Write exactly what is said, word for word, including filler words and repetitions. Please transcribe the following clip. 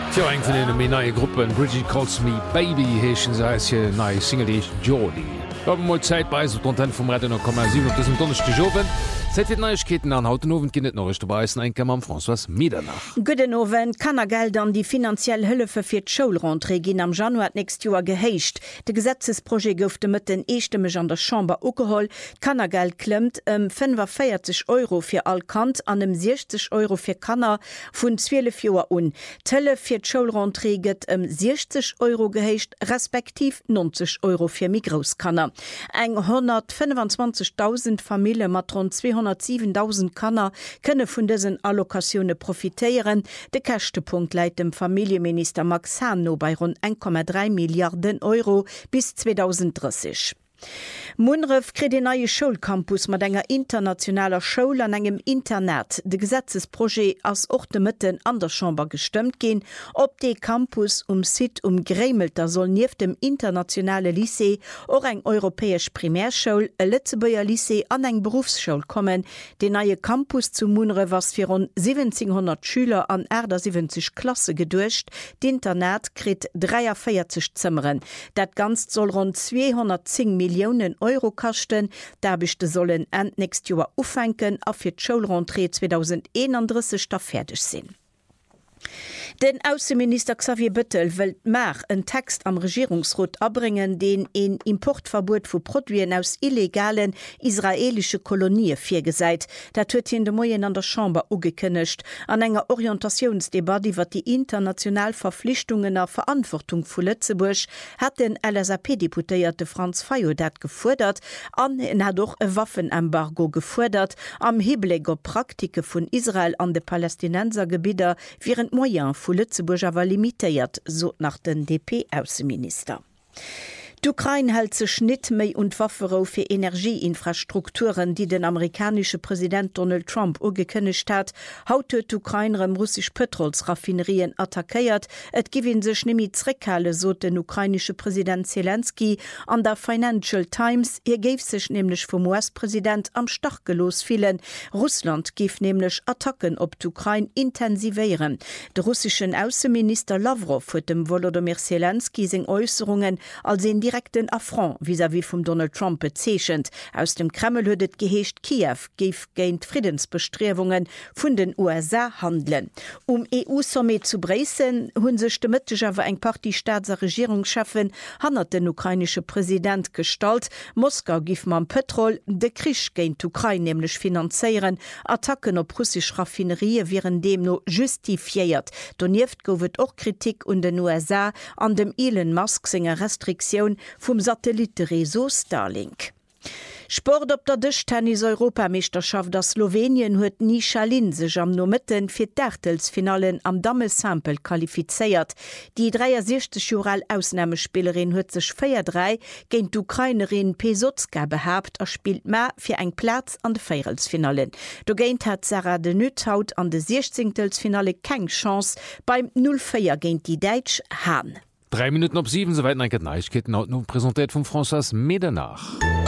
Für eng von den neue Gruppen Bridget Calls Me Baby heechen se als je neue Single Jordi. Wir haben mal Zeit bei so Content vom Radio noch kommen sieben bis Donnerstag Joven. Seit die Neuigkeiten an Hautenoven gibt es noch dabei ist ein Kammer François Medernach. Guten Abend. Kannergeld an die finanzielle Hilfe für die Schulrentrée gehen am Januar nächstes Jahr geheischt. Das Gesetzesprojekt dürfte mit den ersten an der Chamber angeholt. Kannergeld klemmt um fünfundvierzig Euro für Alkant an um sechzig Euro für Kanner von zwölf Jahren an. Telle für die Schulrentrée geht um sechzig Euro geheischt, respektiv neunzig Euro für Migroskanner. Eng hundertfünfundzwanzigtausend Familien mit rund zweihundertsiebentausend Kanner können von diesen Allokationen profitieren. Der Kostenpunkt leitet dem Familienminister Max Hanno bei rund eins Komma drei Milliarden Euro bis zweitausenddreißig. Munref krit den neue Schulcampus mat enger internationaler Schule an engem Internet. De Gesetzesprojekt ass och de Mitten an der Chamber gestimmt gin, ob de Campus um Sit um Grämelter soll nief dem internationale Lycée or eng europäesch Primärschule, e Lützeburger Lycée an eng Berufsschule kommen. De neue Campus zu Munref was fir rund siebzehnhundert Schüler an siebzig Klasse gedurcht. D'Internet krit dreiundvierzig Zimmern. Dat ganz soll rund zweihundertzehn Millionen Euro kachten, derbechte sollen end nächst Jahr aufhängen, auf für die Schulrentrée zweitausendeinunddreißig da fertig sind. Den Außenminister Xavier Bettel will mehr einen Text am Regierungsrat abbringen, den ein Importverbot von Produkten aus illegalen israelischen Kolonien vorgeseit. Das wird in der Morgen an der Chamber angekündigt. An einer Orientationsdebatte über die internationalen Verpflichtungen und Verantwortung von Lützeburg hat den L S A P-Deputierte Franz Fayo das gefordert und er hat auch ein Waffenembargo gefordert am Hinblick auf Praktiken von Israel an den Palästinensergebieten während Moyen vu Lützeburg awer limitiert, so nach den D P-Außenminister. D'Ukraine hält sech net méi und Waffero fir Energieinfrastrukturen, die den amerikanische Präsident Donald Trump ugekënnecht hat. Haut huet d'Ukrainerem russisch Petrolsraffinerien attackéiert. Et giwin sech nimi zréckhalle, so den ukrainische Präsident Zelensky an der Financial Times. Er géif sech nämlich vom U S-Präsident am Stach gelos fielen. Russland gif nämlich Attacken op d'Ukraine intensivieren. De russischen Außenminister Lavrov huet dem Volodymyr Zelensky seg Äußerungen als en direkten Affront vis-à-vis vom Donald Trump bezeschend. Aus dem Kreml huet geheescht Kiew geif géint Friedensbestrebungen vun den U S A handeln. Um E U-Summit zu Breisen hunn sech demëtteg awer eng Party Staats- Regierungschefen hannert den ukrainische Präsident stalt. Moskau gif man Petrol de Krisch géint Ukraine nämlich finanzéieren. Attacken op russisch Raffinerie wären dem no justifiiert. Donieft gowet och Kritik un den U S A an dem Elon Musk senger Restriktion vom Satellitenreso Starlink. Sport op der Tischtennis-Europameisterschaft der Slowenien huet Nisha Lin sech am Nomitten fir d'Ärtelsfinalen am Dammel-Sample qualifiziert. Die dreiundsechzig Jahre Ausnahmespielerin huet sech vier drei géint d'Ukrainerin Pesotska behabt er spielt ma fir eng Platz an de Feierelsfinalen. Do géint hat Sarah de Nüthaut an de sechzehntelfinale keng Chance beim null vier géint die Deitsch Hahn. Drei Minuten ob sieben, soweit ein Neuigkeiten haut nun präsentiert von François Medernach.